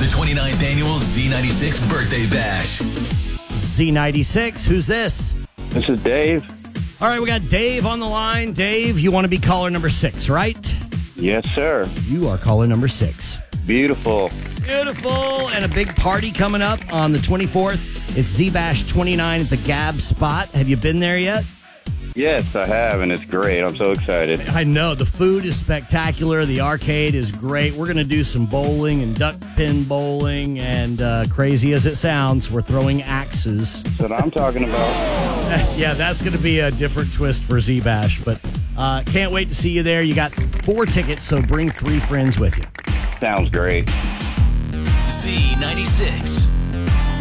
the 29th annual Z96 Birthday Bash. Z96, who's this? This is Dave. All right, we got Dave on the line. Dave, you want to be caller number 6, right? Yes, sir. You are caller number 6. Beautiful. Beautiful. And a big party coming up on the 24th. It's Z-Bash 29 at the Gab spot. Have you been there yet? Yes, I have, and it's great. I'm so excited. I know. The food is spectacular. The arcade is great. We're going to do some bowling and duck pin bowling, and crazy as it sounds, we're throwing axes. That's what I'm talking about. Yeah, that's going to be a different twist for Z-Bash, but can't wait to see you there. You got 4 tickets, so bring 3 friends with you. Sounds great. Z96.